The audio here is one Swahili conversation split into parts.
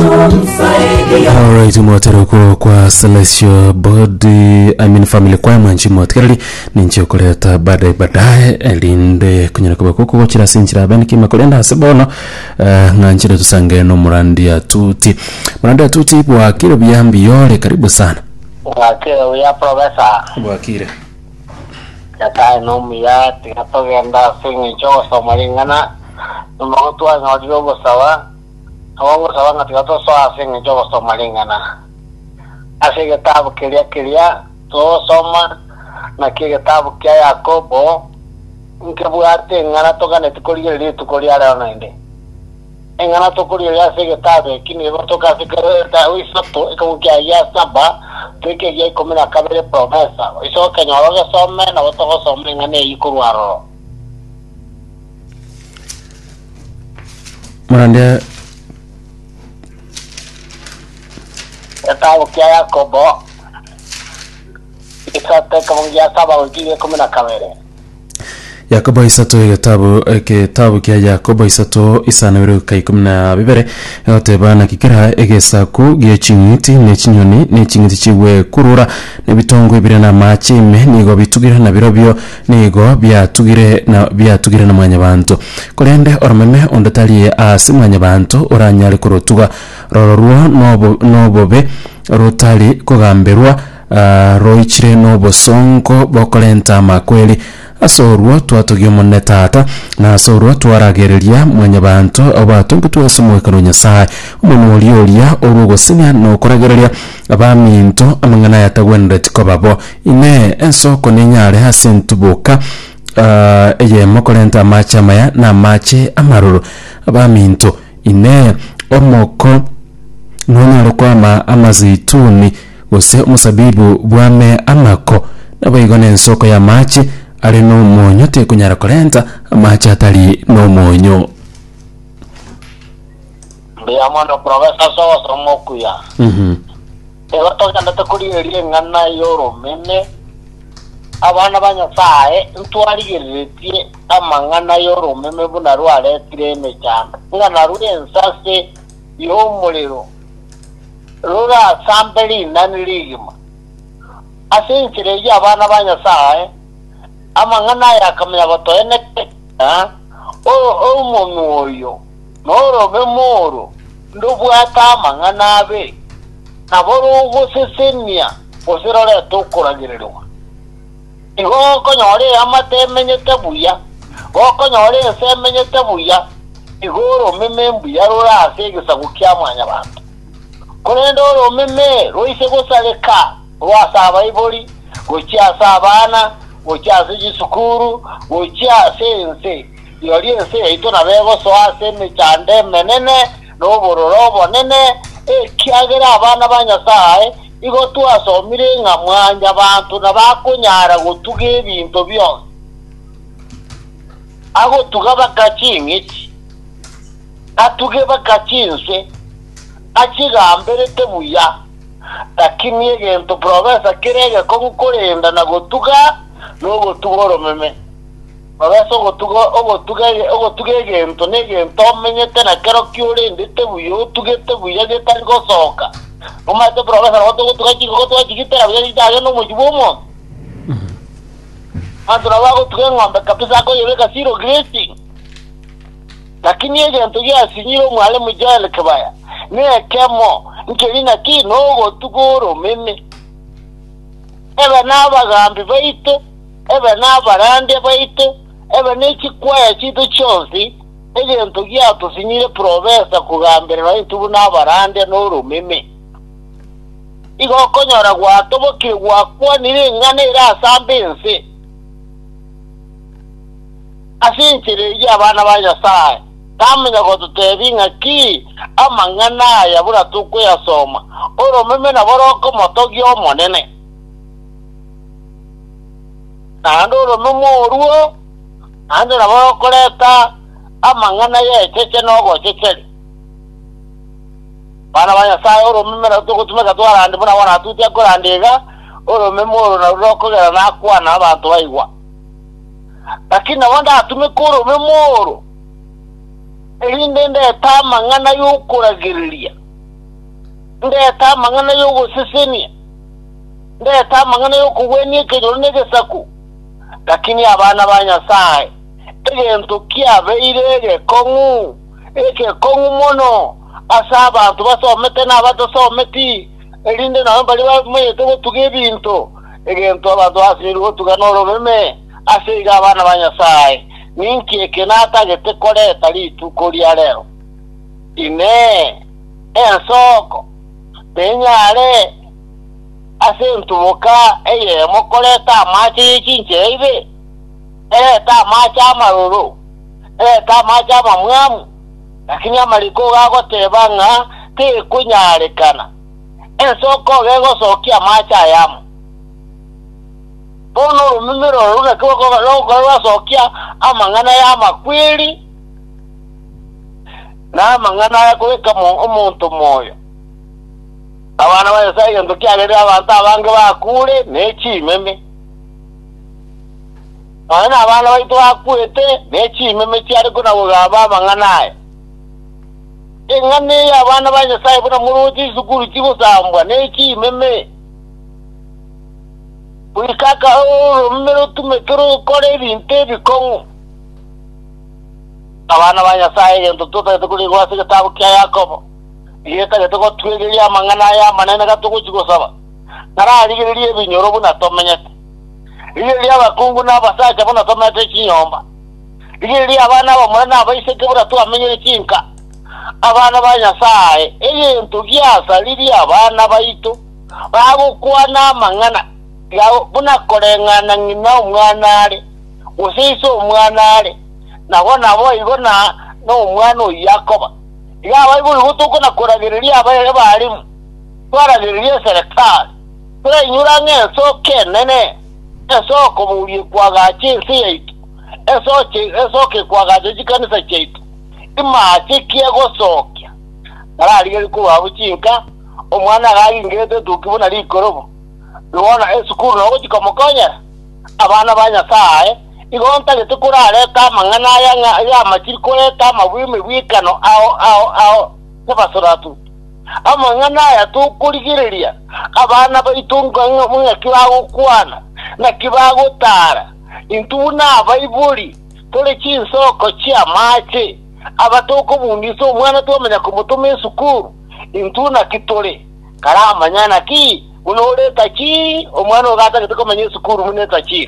Alright, mwateroko kwa Celestial Body Family kwa mwanchi mwaterali ninchi okuleta baadaye elinde kunyana kwa kuko chira sinchira benki makolenda sebono nganchira tusange no Murandia Tuti bwa kiro byambi yole karibu sana wakire ya professor wakire kata no miya tinatogenda singi choso malingana mmoto anajiogo sawa awango sawa ngatigato so asingi choso malingana asige tabu kilia to soma na kige tabu kya Yakobo nkebuate ngana togane tukolia leo naende engana tukolia asige tabu kini botoka sikere ta uisoto ikabukia ya saba tuke ya komina kabere promesa iso kanyoro some na botogo some ngane yikurwaro Murandia tabu kya Yakobo isate kamungia saba wikige komina kabere Yakobo isato kitabu kya Yakobo isato isanawiru kaikumna bibere yote bana kikira egesaku giechiniti nechinyoni nechingiti chiwe kurura nebitongo ibire na machime nigo bitugira na birobyo nigo byatugire na mwanya bantu kolende ormeme ondataliye asimanya bantu oranyale kurotuga rororuo nobobe rotali kogamberwa roichire nobosongo bokolenta makweli asorwa twatugyo monne tata na asorwa twaragereria mwanya bantu abatungu twasomwekano nyasaye umuntu oliolia orugo sinya no koragereria abaminto amangana yatagwenda tikobabo ine ensoko nenyare hasentubuka eye mokolenta macha maya na mache amaruru abaminto ine omoko nonyaro kwama amazeituni gose umusabibu bwame amako nabaigone ensoko ya mache ari no monyo te kunyara kolenta amacha atali no monyo biamono professor so mokuya ebato kanda takuri ngana yoro mene abana banyasaye ntwarigeretie amangana yoro meme bunarware tireme cyane ngana rurensase yo muliro rura sambeli nanirigima asinkire y'abana banyasaye amangana yakamya batoene umuntu oyo noro memoro ndubwata amangana abe naboro gusesenia osirore tukuragirirwa igoko nyore amatemenyete buya goko nyore semenyete buya igoro memembu yarora asegisa gukya mwanya bantu kurendo ro meme roise gusareka wasaba ibori gucyasa abana gucyasa gisukuru gucyasa ense yoriense ito nabego so aseme cyande menene no bororobo nene kyagera abana banyasaye igo twasomire nka mwanya abantu nabakunyara gutuge ibintu byose aho tugaba kakinkiki atuge bakakinse akigambere tebuya lakini egento professor kirege ko gukorenda na gutuga no gutugoro meme professor ogotuga egento negento menyete na kero kyure ndete buyo tugete buya getari gosoka umate professor gutuga kigitera buya gitaje no mujibumo andra wago tuga ngombe kabisa ko yebeka zero grazing lakini egento ya sinyiro mwalimu jale kabaya ne kemo nkelina kino gotugoro meme ebe nabagambi baito ebe nabarande baito ebe nekikwaya kitu cyose egento gyato sinyire professor kugambira baito bunabarande no meme igokonyora gwatobokire gwakwa nire ngane ira sambense asinkire y'abana banyasaye tamenya ko tutebinga ki amangana ya bura tuko yasoma oro meme na boroko motogyo monene ando memoruo ando na boroko leta amangana ya cheche no checheri bana banyasaye oro meme na tuko tumeka twarande buna wana tutia korandega oro memoro na roko gera na kwana abantu baigwa lakini wanda atumekoro memoro elindende tamangana yokuragiria ndeta mangana yo gusisini ndeta mangana yo kuweni kenyone gesaku lakini abana banyasaye egento kiabeire kongu mono asa abantu basomete n'abatosometi erinde nawe bali bamuyete gutuga ebintu egento abantu basirwo tuganoro meme asiga abana banyasaye ninkeke natagete koreta lituko lya lero ine ensoko benyare asentubuka eyemo koreta amache y'ichincheibe ta macha maruru ta macha mamwamu lakini amaliko gagotebanga ti kunyarekana ensoko gego sokia macha yamu bono rumimiro runa koko logo sokia amangana ya makwiri na amangana ya kuweka umuntu moyo abana bayasaye ndo kyagere abantu abange bakure nechimeme abana baitu bakwete nechimeme cyari kuna bugaba amangana engane abana banyasaye buna muruti sukuru kibusambwa nechimeme Ulikaka rumero tumekero kore binte bikongo abana banyasaye ndo tota tukuri gwase gatabu kya Yakobo yeta gatoko twegeria mangana ya manene gatoko kigosaba nararigiriye binyoro buna tomenyete igiri abakungu n'abasacha buna tomete kinyomba igiri abana bamwana abayiseke bura tuamenyere kinka abana banyasaye eyento gyasa liri abana baito bagukwana mangana yawo buna korengana ngina umwana ari usiso umwana ari nabona bo igona no umwana Yakoba yawo ibuli gutuko nakoragereria abaye balimu twaragereria serikali turenyura ngesoke nene esoko buli kwaga chinsi yaitu esoke kwaga jikanisa cyaitu imache kiego sokya narari kuba bukinka umwana gari ngete tukibona likorobo nubona esukuru no gikomokonya abana banyasaye igonta getukurare ta mangana ya makiriko ta mabwime bwikano ao sebasoratu amangana ya tukurigiriria abana baitunga mwe kibago kwana na kibago tara intuna abaiburi tole chinsoko chia mache abatoko bundiso umwana tuamenya kumutume sukuru intuna kitole karama nyana ki unole tachi umwana ogata kitoko menye sukuru mune tachi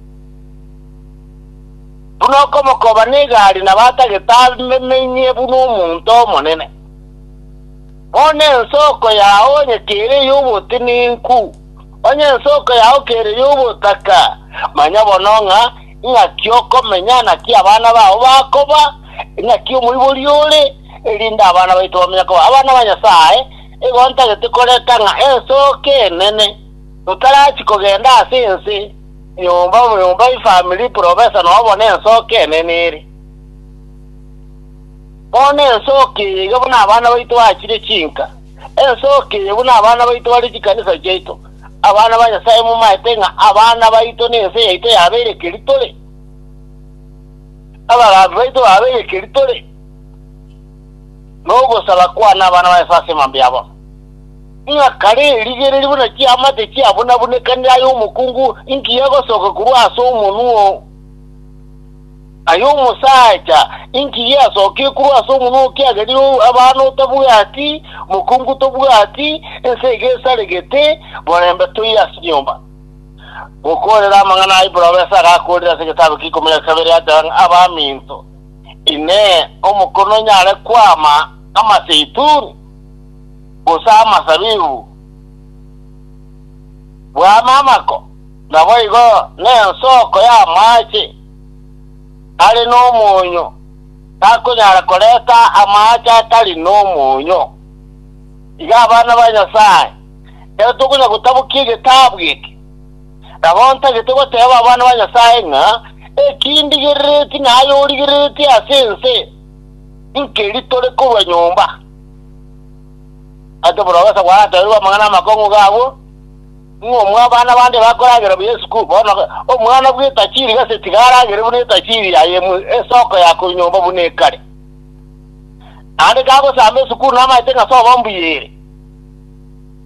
tunoko mokoba negari na bata getamenye buno muntu monene one soko yawo nyekere yubuti ninku onye soko yawo kere yubutaka manya bononga inga kyoko menyana ki abana bawo bakoba inga kyo muri yole elinda abana baitu bamenya ko abana banyasaye egonta getukoreka nga ensoke nene utarachi kogenda asinsi yomba family professor no bone ensoke nene iri one ensoke gabona abana baitu bakire kinka ensoke buna abana baitu bari kikanisa cyeito abana banyasaye mu maitenga abana baitu nese yaite yabere kiritole abana baitu yabere kiritole nogo sala kwa na abana banyasaye mambyabo inga kare ligere libuna ki amate ki abuna bune kandi ayo mukungu inki yago soko kurwaso umunuo ayo musacha inki yasoke kurwaso umunuo ki agari abantu tabugati mukungu tabugati ensege saregete borembe tuyasinyomba ukorera mangana ai professor akorera sekitabu kikomera kabere atang abaminto ine omukono nyale kwama amaseituni usama sabibu wa mamako naboigo nensoko ya mache ali no munyo takunyara koleta amache atali no munyo iga abana banyasaye eto tukunya kutabukige tabwiki nabonta gitugo teba abana banyasaye nga ekindi gereti nayo uri gereti asense inkeri tole kuba nyumba ato profesa wata ruwa mangana makongo gabo mwa bana bande bakoragera bye school bona omwana bwita kiri gase tigaragera buneta kiri ayemu esoko ya kunyomba bunekare ande gabo sambe school na maitenga so bambuyere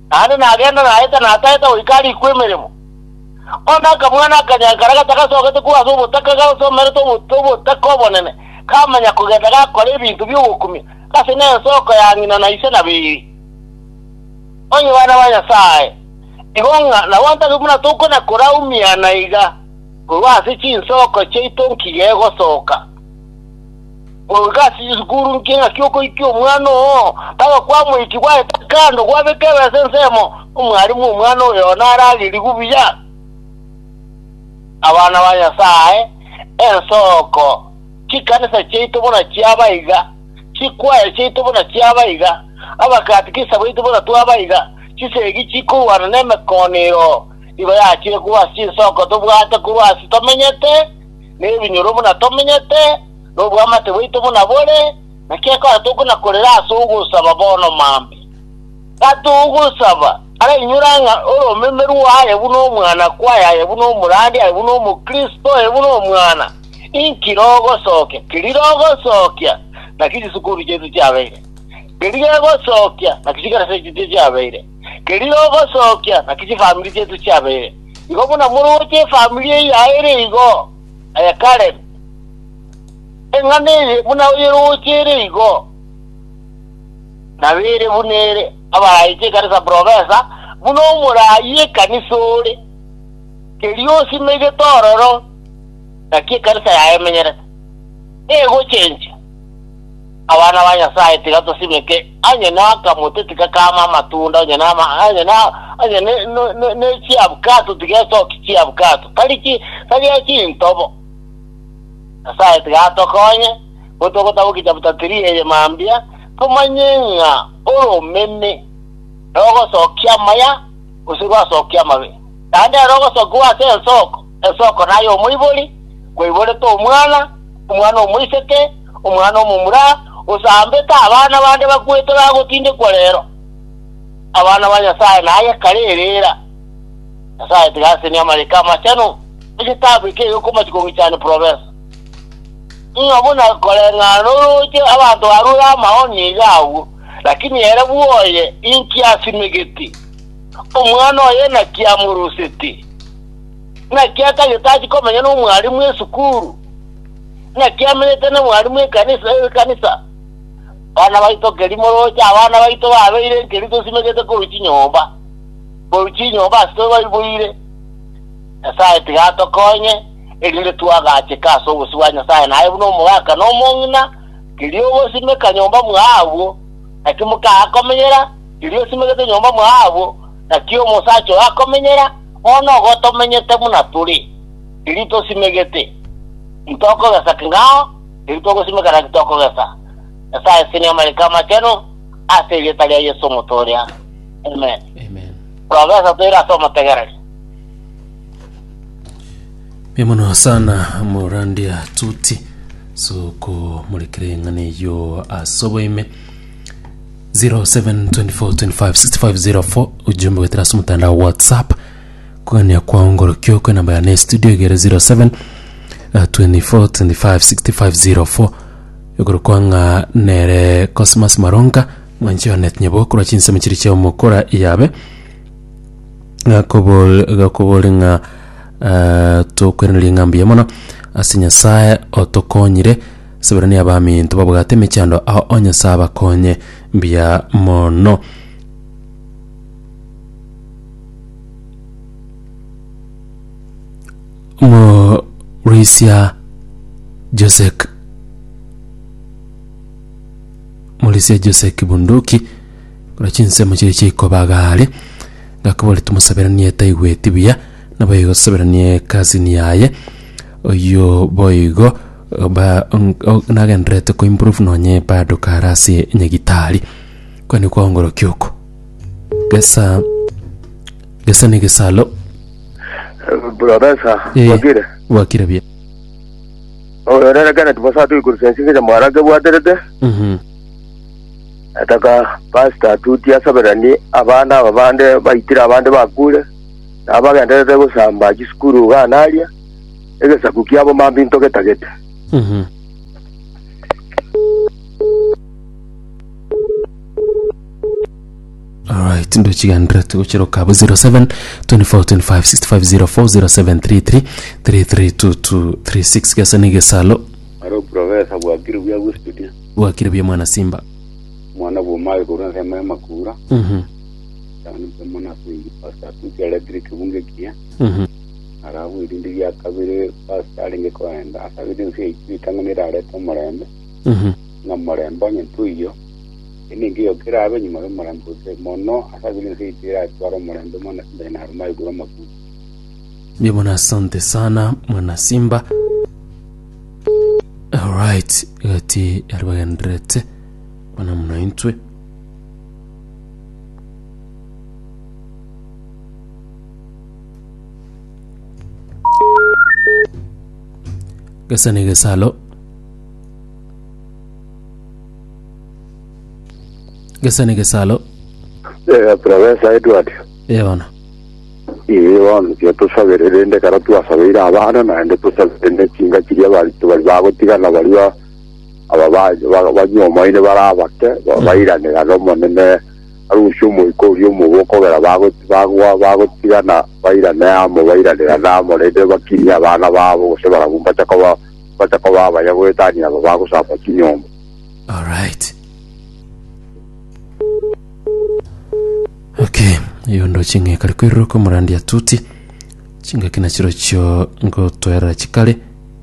ane nagenda naeta nataeta uikari ikwemeremo ona kamwana kanyangaraga takasoka kuwa zo butaka gaso merito butaka bonene kamanya kugenda gakora ibintu by'ubukumi kasi n'ensoko yangina na ise nabiri onye bana banyasaye igonga na wanta kumuna toko na koraumia na iga kuwasi chinsoko cheitonki yego soka ogasi zukuru nkinga kyoko ikyo mwana tawa kwa mwiki kwa kando kwa bekewe sensemo umwarimu umwana oyo narali ligubiya abana banyasaye ensoko chikanisa cheito bona chiabaiga chikwaye cheito bona chiabaiga abakatikisa bwito bona tuabaiga chisegi chikuwana nemekonero iba yakire kuwa chinsoko tubwate kuwa sitomenyete nebinyoro bona tomenyete nobwa amate bwito bona bole nakeka tukuna kolera asugusaba bono mambi atugusaba ara inyuranga oro memeru waye buno mwana kwaya buno murandi buno mukristo buno mwana inkirogo soke kirirogo sokya nakiji sukuru chetu cyabeire kirirogo sokya nakiji karase chetu cyabeire kirirogo sokya nakiji family chetu cyabeire igo buna muruche family yaire igo ayakare engane buna uyiruche igo nabire bunere abaye karasa professor buno murayi kanisole keliosi mege tororo nakie karisa ya menyere ego change abana banyasaye tigato simeke anye naka mutetika kama matunda anye ne chiabkato tigato chiabkato kaliki ntobo asaye tigato konye otoko tabuki chaptatiri ye mambia komanyenga oro meme rogo sokya maya usigwa sokya mabe ande rogo sokwa soko nayo muiboli kwibole to umwana omwiseke umwana omumura usambeta abana bande bakwete bagutinde kolero abana banyasaye naye karerera asaye tigase ni amarika machano igitabu ke yokoma kikongi cyane province ngabona kolenga n'uruke abantu arura maoni yawo lakini era buoye inki asimegeti umwana oye na kiamurusiti na kiaka yataji komenya no mwalimu esukuru na kiamenete na mwalimu kanisa bana baito kelimo cha abana baito babeire kelito simegete ko uchinyomba sto bayibuire asa tigato konye elinde tuagache kaso buswanya sana naye buno mwaka no mongina kilio simeka nyomba mwawo akimuka akomenyera kilio simegete nyomba mwawo na kio musacho akomenyera ono gotomenyete muna tuli kilito simegete itoko gasa kingao kilito simeka kitoko gasa asa sini Amerika macheno asili talia Yesu motoria amen Profesa tera somo tegere Memono sana Morandia tuti so ko mulikire ngane yo asoboime 0724256504 ujumbe wetu rasmi mtandao WhatsApp kwani kwa ngoro kyoko namba ya studio gere 0724256504 yogoro kwanga nere Cosmas Maronka mwanjio net nyebo kura chinse mchiriche omukora iyabe gakobol nga to kweneli ngambi yamono asinya sae otokonyire seberani abamintu babugate mechando aho onya saba konye mbia mono Morisia Josek bunduki kura chinse mchiriche ikobagale gakobole tumusaberani taigweti biya nabayigo saberani kazi niyaye oyo boyigo ba nagendrete ko improve nonye bado karasi nyegitali kwani kwa ngoro kyoko gesa ni gesalo Profesa wakira bia ora kana tubasatu ikurusensinga ya mwarage bwaterete ataka pastor tuti asaberani abana babande bayitira abande bakure abagenderete gusamba gisukuru ganaria egesa kukiabo mambi ntoketagete Alright, ndo chigandra tuchiro kabo 07 24 25 65 04 0733 gasani salo. Aro profesa bwakiri bya gustudia. Bwakiri bya mwana Simba. Mwana bwamaye kurana sema makura. Tani mwana swingi pasta tuti electric bunge kia. Arabu irindi ya kabire pasta alinge kwenda. Asabide nsi itanganira areta murembe. Na murembe nyentuyo. Ini ngiyo kira abe nyuma murembe mono asabide nsi itira twaro murembe mwana ndena arumai kura makura. Bia mwana asante sana mwana Simba. Alright, gati arbagendrete wana mnaintwe. Gasani gasalo. Gasani gasalo. Profesa Edward. Ewana. Iwan ya tusabere ende karatu asabira abana na ende tusabere kinga kiriya bari bagotigana bari abanyoma ine barabake bairane no monene arushumu ikoryo mu bokobera bagotigana bairane amo bairane namo ende bakiriya abana babo gose baragumba chako baba yagwetania bagusapa kinyombo. All right. Okay, iyo ndo chinge kali kwiruko murandi ya tuti chinga kina chiro cho ngo toera chikale.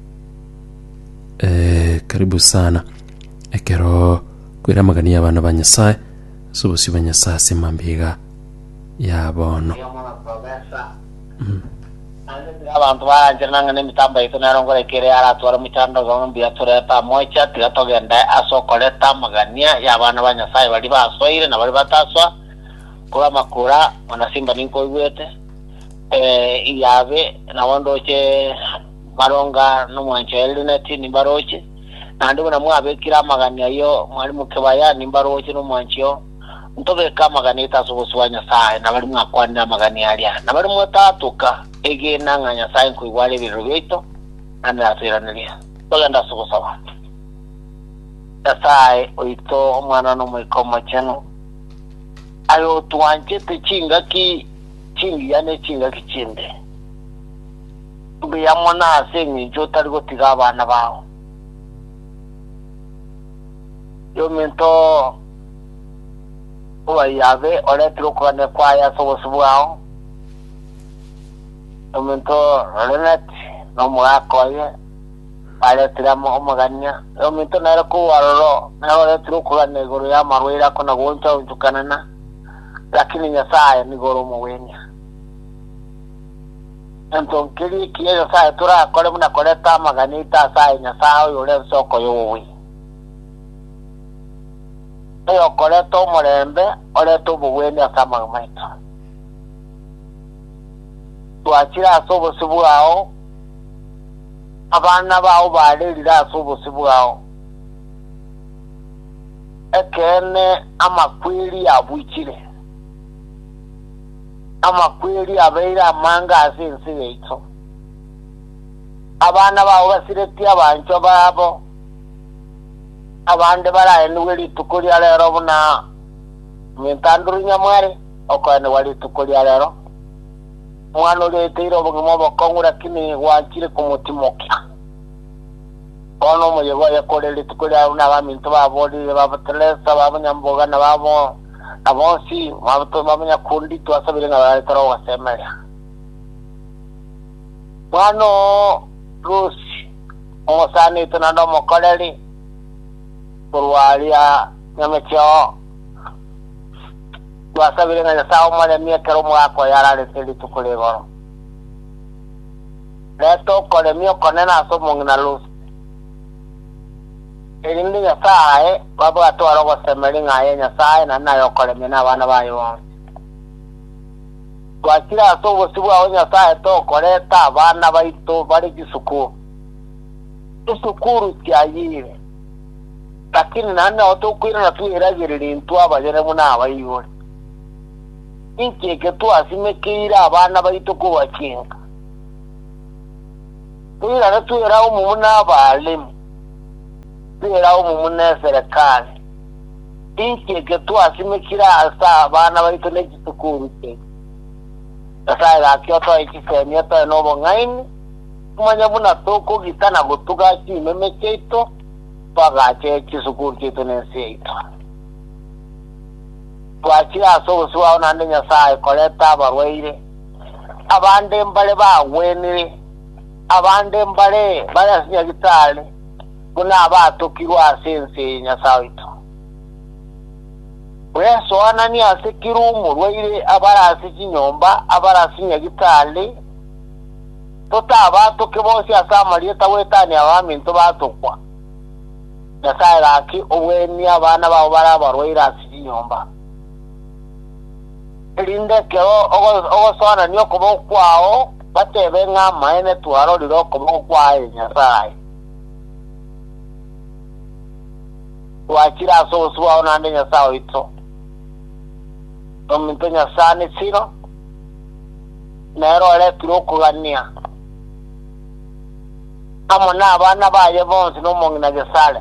Karibu sana ekero kwira magani abana banyasaye subusi banyasaye semambiga ya bono. Abantu banje nangane mitamba ito narongore kere aratwara mitando gombi atureta mocha tigatogenda asokoleta magania ya abana banyasaye bali basoire na bali bataswa kula makura mwana Simba ninko igwete iyabe na wandoche maronga no mwanche elineti ni baroche na ndio na mwabe kira magania yo mwalimu kebaya ni baroche no mwanchio ntobe kama ganita subuswanya sae na bali mwakwanda magania alia na bali mwatatuka ege nanganya sae kuigwale birubito anda atiranelia togenda subusawa sae oito mwana no mwikomo cheno ayo tuanje te chinga ki chingi yane chinga kichinde biyamona asengi jotari gotiga abana bawo yo mento owa yabe ole trokone kwaya sobosubuao yo mento renet no mwakoye ale tiramo omaganya yo mento nara ko waroro na ole trokone goro ya marwira kona goncha unjukanana lakini nyasaye ni goro mwenya ento kiri kiyo sae tura kole muna koleta maganita sae nyasaye yole soko yowi eyo koleto murembe oleto buweni asama maita tuachira asobo sibuao abana bawo balirira asobo sibuao ekene amakwiri abuchire amakwiri abeira manga asinsi yeito abana bawo basireti abancho babo abande baraye niweli tukuri alero buna mentanduru nyamware okwane wali tukuri alero mwana letero bugimo bokongura kini wakire kumutimoka ono moyego yakolele tukuri aluna baminto babodi babatelesa babanyamboga na babo abonsi mabuto babanya kundi twasabire ngabaletero wasemera mwana rusi omosani tunando mokoleli kurwalia nyamecho twasabire nga sawo male miekero mwako yarale teli tukulego leto kole mio konena so mongina lus elindi nyasaye babo atwaro gosemeri ngaye nyasaye na nayo kole mina bana bayo twakira so bosibu aho nyasaye to koleta bana baito bari gisuku tusukuru cyayire lakini nana otokwira na tuiragirira ntu abajere muna abayibore inkeke tu asimekira abana baito ko bakinga tuira na tuira umuna abalimu tuira umuna serikali inke getu asimikira asa bana baitu ne gisukuru ke asa la kyoto ikisenya to no bongaini kumanya buna toko gitana gutuga chi meme cheito paga che gisukuru ke to ne seito twakira so suwa onande nyasaye koleta barweire abande mbale bawene abande mbale barasinya gitale kuna abatukirwa sense nyasaye to weso anani asekirumu rweire abarasi kinyomba abarasi nyagitale tota abatuke bose asamaliye tawetani abaminto batukwa nyasaye laki oweni abana babo barabarweire asikinyomba elinde kero ogosona niyo kubo kwao batebe ngama ene twaro liro kubo kwae nyasaye wakira so suwa onande nyasaye ito ominto nyasani sino nero ale turokugania amona abana baye bonse no mongina gesale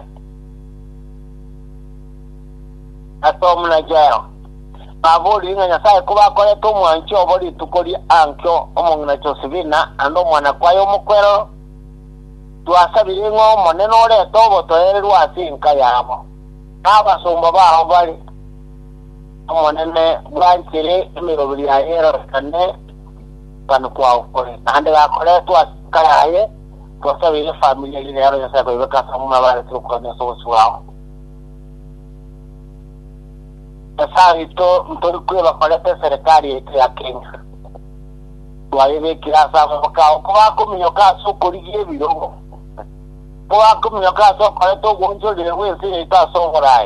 atomuna jero aboli nga nyasaye kuba kole to mwancho oboli tukoli ankyo omongina chosibina ando mwana kwayo mukwero twasabire ngo moneno le tobo toerwa asinka yabo abasumba baho bali omonene bwankire emirobiri yaero kane bano kwa ukore ande bakore twasikaye twasabire familia ile yaro nyasaye ko beka samuma bale tukone so suwao sasa ito mtori kuba kolete serikali yetu ya Kenya waibe kirasa mukao kuba kuminyoka sokoliye birogo kuba kuminyoka sokoleto gonjo lewe ita sokorai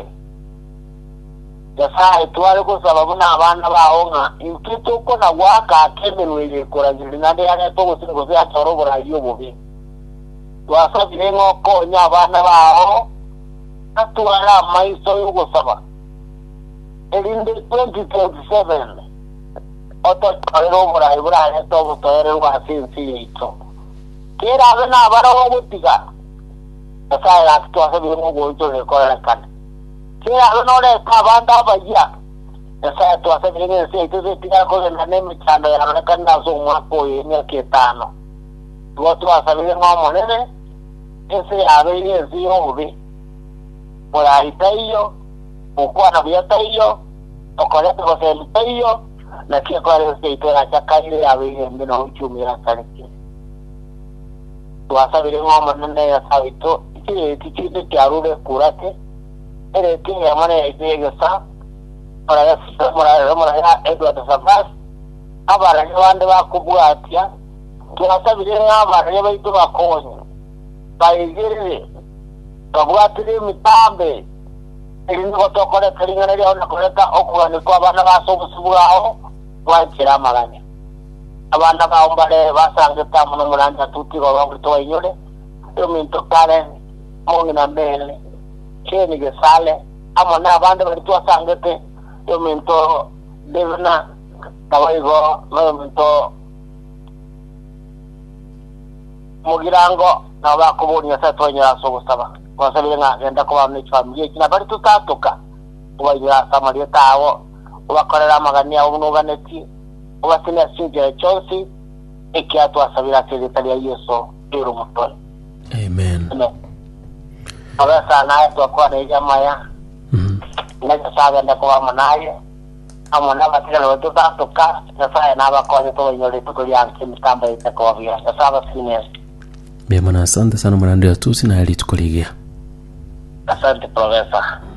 sasa itwale ko sababu na abana baonga intito ko na waka kemenwele korajiri nande yana to gusine go ya toro borayo bobi twasa birengo ko nya abana bao atwala maiso yugo saba elinde 2027 oto toro borayo borayo to toro wa sinsi ito kera abana abaro botiga sasa la twasa birengo gonjo le korakan kera nore kabanda bajia esa to asa birenga se ito se tika ko na neme chando ya na kana so mwako yenye ketano to asa birenga monene ese abeye zio ubi pora itaiyo ukwa na biyataiyo okolete ko se itaiyo na kia kwa se ito ya chakari abeye mbino uchumi ya saniki to asa birenga monene ya sawito tikite kiarule kurate ere que llamane ese sa para ya Edward Sabas abara yande ba kubuatia twasa birenga abara yabaito bakonye bayigere babuatire mitambe elindo tokole kalingana lya ona koleka okuani kwa bana basobusubwaho wakira magane abana baombale basange tamuno mulanda tuti go babuto inyole yominto kale mongina mbele cheni gesale amona abande bali twasangete yominto devna tawaigo yominto mugirango na bakubunya satonya sobusaba kwasabirenga genda ko bamwe family kina bali tutatuka ubajira samaria tawo ubakorera magania unuganeti ubasina sinje chonsi ekia twasabira sekretari ya Yesu ero mutone amen abasa naye twakwa na jamaya naka saga ndako manaye amona batigala tutatuka sasa na bakoze to nyole tukolyanke mitamba itakovira sasa sine bemana asante sana mwanandu ya tusi na hali tukuligia asante profesa